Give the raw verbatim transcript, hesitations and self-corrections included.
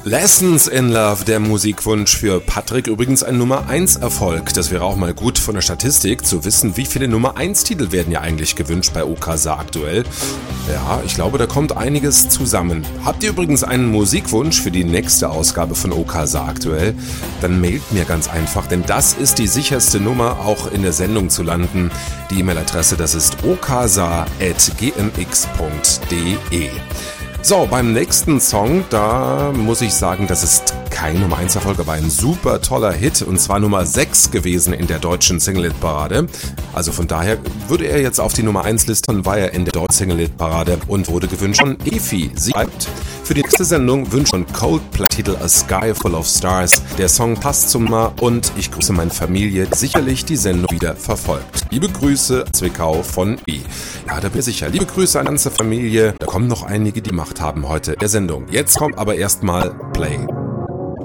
Lessons in Love, der Musikwunsch für Patrick, übrigens ein Nummer eins Erfolg. Das wäre auch mal gut von der Statistik zu wissen, wie viele Nummer eins Titel werden ja eigentlich gewünscht bei Okasa aktuell. Ja, ich glaube, da kommt einiges zusammen. Habt ihr übrigens einen Musikwunsch für die nächste Ausgabe von Okasa aktuell? Dann mailt mir ganz einfach, denn das ist die sicherste Nummer, auch in der Sendung zu landen. Die E-Mail-Adresse, das ist okasa at g m x punkt d e. So, beim nächsten Song, da muss ich sagen, das ist kein Nummer eins Erfolg, aber ein super toller Hit, und zwar Nummer sechs gewesen in der deutschen Single-Hit-Parade. Also von daher würde er jetzt auf die Nummer eins Liste, war er in der deutschen Single-Hit-Parade und wurde gewünscht von Efi. Sie schreibt: Für die nächste Sendung wünscht von Coldplay Titel A Sky Full of Stars. Der Song passt zum Mal und ich grüße meine Familie, die sicherlich die Sendung wieder verfolgt. Liebe Grüße, Zwickau von E. Ja, da bin ich sicher. Liebe Grüße an die ganze Familie. Da kommen noch einige, die Macht haben heute der Sendung. Jetzt kommt aber erstmal Play.